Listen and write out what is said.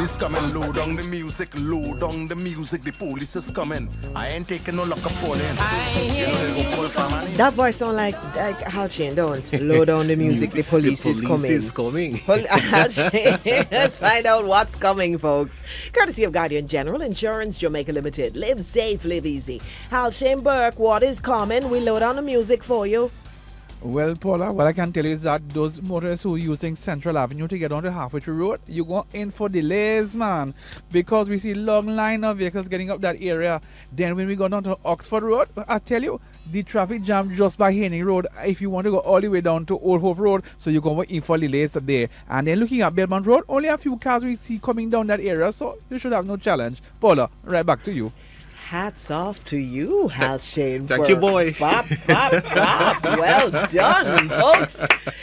police coming. Load on the music, the police is coming. I ain't taking no lock up for them. You know they go call for money. That voice sound like Hal Shane, don't? Load on the music, the police is coming. Is coming. Hal Shane. Let's find out what's coming, folks. Courtesy of Guardian General Insurance Jamaica Limited. Live safe, live easy. Hal Shane Burke, what is coming? We load on the music for you. Well, Paula, what I can tell you is that those motorists who are using Central Avenue to get on the halfway through road, you're going in for delays, man. Because we see long line of vehicles getting up that area. Then when we go down to Oxford Road, I tell you, the traffic jam just by Henning Road. If you want to go all the way down to Old Hope Road, so you're going in for delays there. And then looking at Belmont Road, only a few cars we see coming down that area, so you should have no challenge. Paula, right back to you. Hats off to you, Hal Shane. Thank you, boy. Bop, bop, bop. Well done, folks.